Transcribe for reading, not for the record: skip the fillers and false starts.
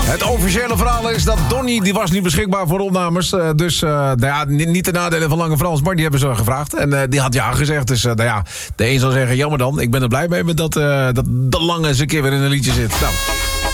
Het officiële verhaal is dat Donnie, die was niet beschikbaar voor opnames. Dus niet de nadelen van Lange Frans, maar die hebben ze gevraagd. En die had ja gezegd. Dus de een zal zeggen, jammer dan. Ik ben er blij mee met dat Lange eens een keer weer in een liedje zit. Nou...